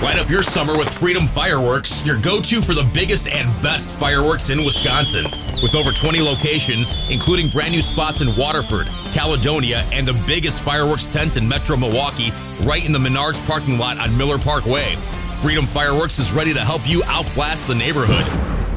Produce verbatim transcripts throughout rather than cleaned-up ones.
Light up your summer with Freedom Fireworks, your go-to for the biggest and best fireworks in Wisconsin. With over twenty locations, including brand new spots in Waterford, Caledonia, and the biggest fireworks tent in Metro Milwaukee, right in the Menards parking lot on Miller Park Way. Freedom Fireworks is ready to help you outblast the neighborhood.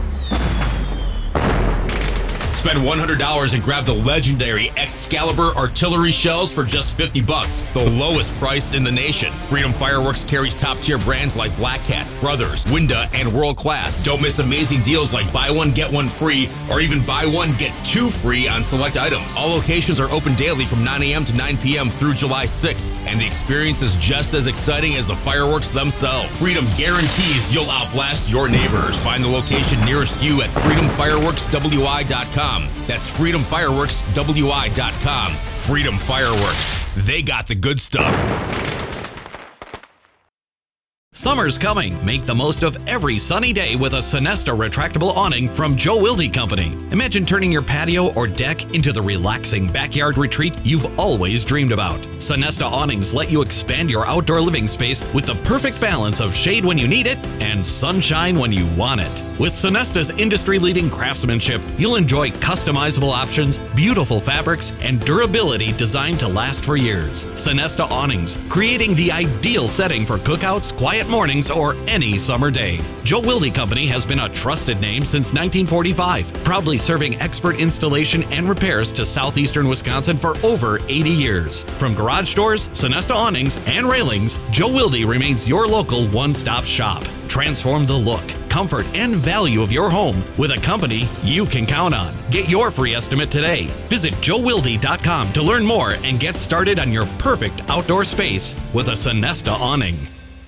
Spend one hundred dollars and grab the legendary Excalibur artillery shells for just fifty bucks, the lowest price in the nation. Freedom Fireworks carries top-tier brands like Black Cat, Brothers, Winda, and World Class. Don't miss amazing deals like buy one, get one free, or even buy one, get two free on select items. All locations are open daily from nine a.m. to nine p.m. through July sixth, and the experience is just as exciting as the fireworks themselves. Freedom guarantees you'll outblast your neighbors. Find the location nearest you at freedom fireworks w i dot com. That's freedom fireworks w i dot com. Freedom Fireworks. They got the good stuff. Summer's coming. Make the most of every sunny day with a Sonesta retractable awning from Joe Wilde Company. Imagine turning your patio or deck into the relaxing backyard retreat you've always dreamed about. Sonesta awnings let you expand your outdoor living space with the perfect balance of shade when you need it and sunshine when you want it. With Sonesta's industry-leading craftsmanship, you'll enjoy customizable options, beautiful fabrics, and durability designed to last for years. Sonesta awnings, creating the ideal setting for cookouts, quiet mornings, or any summer day. Joe Wilde Company has been a trusted name since nineteen forty-five, proudly serving expert installation and repairs to southeastern Wisconsin for over eighty years. From garage doors, Sonesta awnings, and railings, Joe Wilde remains your local one-stop shop. Transform the look, comfort, and value of your home with a company you can count on. Get your free estimate today. Visit joe wilde dot com to learn more and get started on your perfect outdoor space with a Sonesta awning.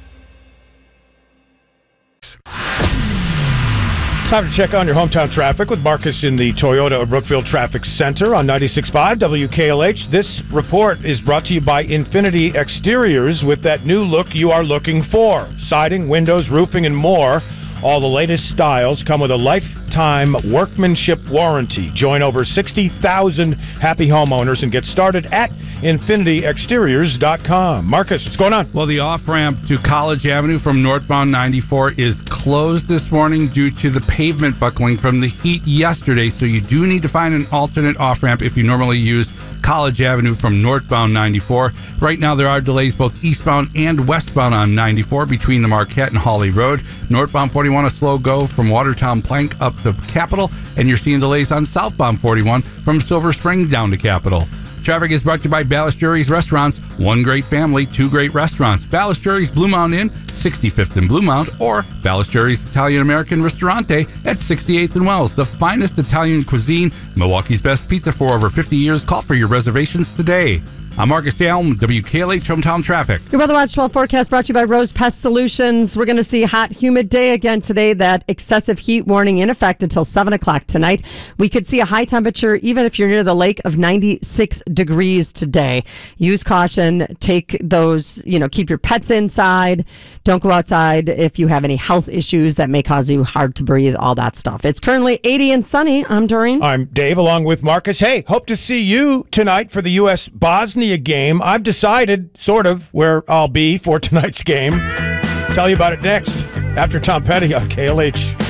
Time to check on your hometown traffic with Marcus in the Toyota of Brookfield Traffic Center on ninety-six point five W K L H. This report is brought to you by Infinity Exteriors with that new look you are looking for. Siding, windows, roofing, and more. All the latest styles come with a lifetime workmanship warranty. Join over sixty thousand happy homeowners and get started at infinity exteriors dot com. Marcus, what's going on? Well, the off-ramp to College Avenue from northbound ninety-four is closed this morning due to the pavement buckling from the heat yesterday, so you do need to find an alternate off-ramp if you normally use College Avenue from northbound ninety-four. Right now, there are delays both eastbound and westbound on ninety-four between the Marquette and Hawley Road. Northbound forty-one, a slow go from Watertown Plank up to Capitol, and you're seeing delays on southbound forty-one from Silver Spring down to Capitol. Traffic is brought to you by Ballasturi's Restaurants. One great family, two great restaurants. Ballasturi's Blue Mound Inn, sixty-fifth and Blue Mound, or Ballasturi's Italian-American Ristorante at sixty-eighth and Wells. The finest Italian cuisine, Milwaukee's best pizza for over fifty years. Call for your reservations today. I'm Marcus Allen, W K L H Hometown Traffic. Your Weather Watch twelve forecast brought to you by Rose Pest Solutions. We're going to see a hot, humid day again today. That excessive heat warning in effect until seven o'clock tonight. We could see a high temperature, even if you're near the lake, of ninety-six degrees today. Use caution. Take those, you know, keep your pets inside. Don't go outside if you have any health issues that may cause you hard to breathe, all that stuff. It's currently eighty and sunny. I'm Doreen. I'm Dave, along with Marcus. Hey, hope to see you tonight for the U S Bosnia game. I've decided, sort of, where I'll be for tonight's game. Tell you about it next, after Tom Petty on K L H.